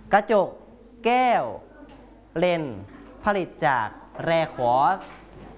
กระจกแก้วเลนส์ผลิตจากแร่ควอร์ตซ์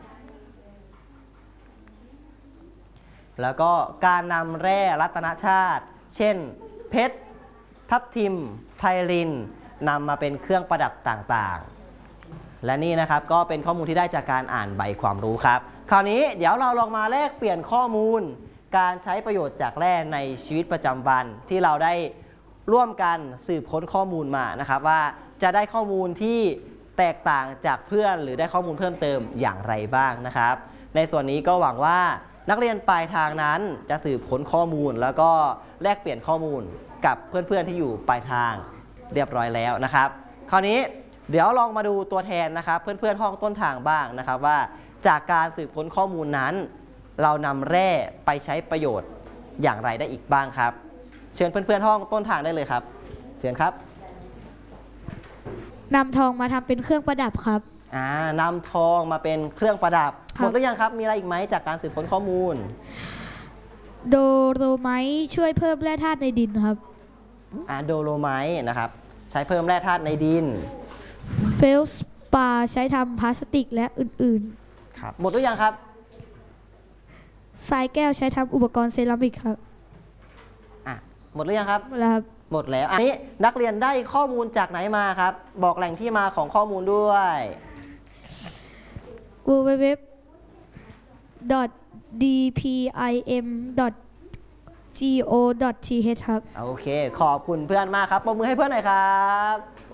แล้วก็การนำแร่รัตนชาติเช่นเพชรทับทิมไพลินนำมาเป็นเครื่องประดับต่างๆและนี่นะครับก็เป็นข้อมูลที่ได้จากการอ่านใบความรู้ครับคราวนี้เดี๋ยวเราลองมาแลกเปลี่ยนข้อมูลการใช้ประโยชน์จากแร่ในชีวิตประจำวันที่เราได้ร่วมกันสืบค้นข้อมูลมานะครับว่าจะได้ข้อมูลที่แตกต่างจากเพื่อนหรือได้ข้อมูลเพิ่มเติมอย่างไรบ้างนะครับในส่วนนี้ก็หวังว่านักเรียนปลายทางนั้นจะสืบค้นข้อมูลแล้วก็แลกเปลี่ยนข้อมูลกับเพื่อนๆที่อยู่ปลายทางเรียบร้อยแล้วนะครับคราวนี้เดี๋ยวลองมาดูตัวแทนนะครับเพื่อนๆห้องต้นทางบ้างนะครับว่าจากการสืบค้นข้อมูลนั้นเรานำแร่ไปใช้ประโยชน์อย่างไรได้อีกบ้างครับเชิญเพื่อนๆห้องต้นทางได้เลยครับเชิญครับนำทองมาทำเป็นเครื่องประดับครับนำทองมาเป็นเครื่องประดับหมดหรือยังครับมีอะไรอีกไหมจากการสืบค้นข้อมูลโดโลไมต์ช่วยเพิ่มแร่ธาตุในดินครับโดโลไมต์นะครับใช้เพิ่มแร่ธาตุในดินเฟลสปาใช้ทำพลาสติกและอื่นๆครับหมดหรือยังครับทรายแก้วใช้ทำอุปกรณ์เซรามิกครับหมดหรือยังครับหมดแล้วครับหมดแล้วอันนี้นักเรียนได้ข้อมูลจากไหนมาครับบอกแหล่งที่มาของข้อมูลด้วย www.dpim.go.th ครับโอเคขอบคุณเพื่อนมากครับปรบมือให้เพื่อนหน่อยครับ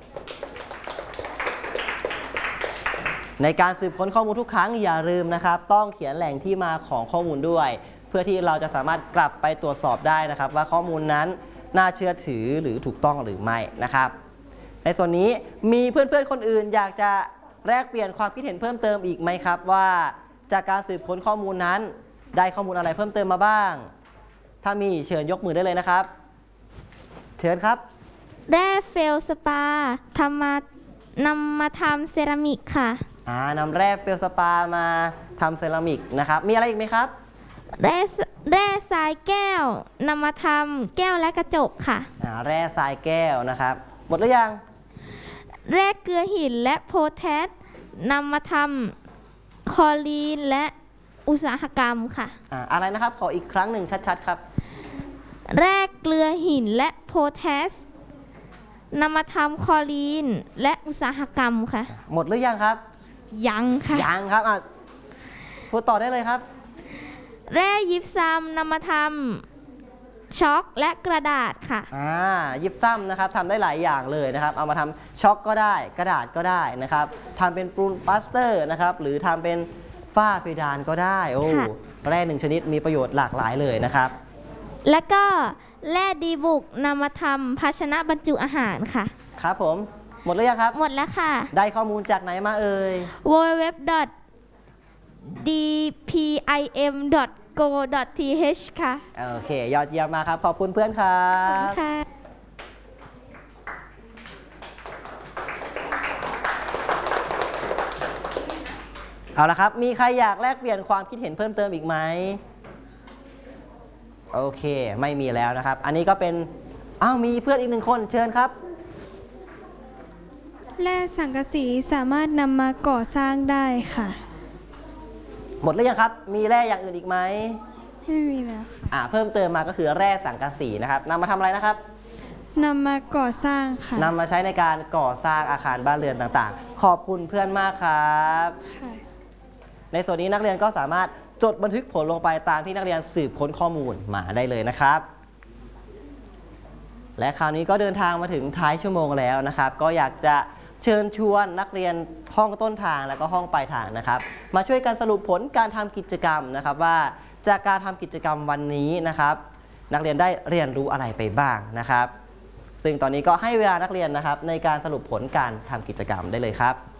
ในการสืบค้นข้อมูลทุกครั้งอย่าลืมนะครับต้องเขียนแหล่งที่มาของข้อมูลด้วยเพื่อที่เราจะสามารถกลับไปตรวจสอบได้นะครับว่าข้อมูลนั้นน่าเชื่อถือหรือถูกต้องหรือไม่นะครับในส่วนนี้มีเพื่อนๆคนอื่นอยากจะแลกเปลี่ยนความคิดเห็นเพิ่มเติมอีกไหมครับว่าจากการสืบค้นข้อมูลนั้นได้ข้อมูลอะไรเพิ่มเติมมาบ้างถ้ามีเชิญยกมือได้เลยนะครับเชิญครับแร่เฟลสปานำมาทำเซรามิกค่ะนำแร่เฟลสปามาทำเซรามิกนะครับมีอะไรอีกไหมครับแร่ทรายแก้วนำมาทำแก้วและกระจกค่ะแร่ทรายแก้วนะครับหมดหรือยังแร่เกลือหินและโพแทสนำมาทำคลอรีนและอุตสาหกรรมค่ะอะไรนะครับขออีกครั้งหนึ่งชัดๆครับแร่เกลือหินและโพแทสนำมาทำคลอรีนและอุตสาหกรรมค่ะหมดหรือยังครับยังค่ะยังครับพูดต่อได้เลยครับแร่ยิปซัมนำมาทำช็อกและกระดาษค่ะยิปซัมนะครับทำได้หลายอย่างเลยนะครับเอามาทำช็อกก็ได้กระดาษก็ได้นะครับทำเป็นปูนปลาสเตอร์นะครับหรือทำเป็นฝ้าเพดานก็ได้แร่หนึ่งชนิดมีประโยชน์หลากหลายเลยนะครับและก็แร่ดีบุกนำมาทำภาชนะบรรจุอาหารค่ะครับผมหมดหรือยังครับหมดแล้วค่ะได้ข้อมูลจากไหนมาเอ่ย www.dpim.go.th ค่ะโอเคยอดเยี่ยมมากครับขอบคุณเพื่อนครับเอาละครับมีใครอยากแลกเปลี่ยนความคิดเห็นเพิ่มเติมอีกไหมโอเคไม่มีแล้วนะครับอันนี้ก็เป็นมีเพื่อนอีกหนึ่งคนเชิญครับแร่สังกะสีสามารถนำมาก่อสร้างได้ค่ะหมดหรือยังครับมีแร่อย่างอื่นอีกไหมไม่มีแล้วค่ะเพิ่มเติมมาก็คือแร่สังกะสีนะครับนำมาทำอะไรนะครับนำมาก่อสร้างค่ะนำมาใช้ในการก่อสร้างอาคารบ้านเรือนต่างๆขอบคุณเพื่อนมากครับในส่วนนี้นักเรียนก็สามารถจดบันทึกผลลงไปตามที่นักเรียนสืบค้นข้อมูลมาได้เลยนะครับและคราวนี้ก็เดินทางมาถึงท้ายชั่วโมงแล้วนะครับก็อยากจะเชิญชวนนักเรียนห้องต้นทางและก็ห้องปลายทางนะครับมาช่วยกันสรุปผลการทำกิจกรรมนะครับว่าจากการทำกิจกรรมวันนี้นะครับนักเรียนได้เรียนรู้อะไรไปบ้างนะครับซึ่งตอนนี้ก็ให้เวลานักเรียนนะครับในการสรุปผลการทำกิจกรรมได้เลยครับ